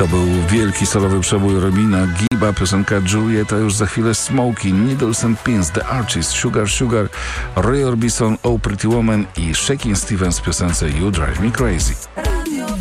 To był wielki solowy przebój Robina Giba, piosenka Julieta, już za chwilę Smokey, Needles and Pins, The Archies, Sugar Sugar, Roy Orbison, Oh Pretty Woman i Shakin' Stevens w piosence You Drive Me Crazy.